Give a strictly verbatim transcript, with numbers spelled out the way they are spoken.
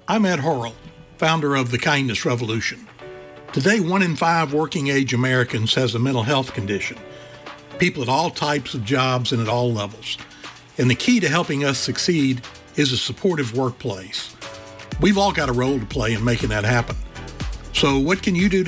I'm Ed Horrell, founder of the Kindness Revolution. Today, one in five working-age Americans has a mental health condition. People at all types of jobs and at all levels. And the key to helping us succeed is a supportive workplace. We've all got a role to play in making that happen. So what can you do to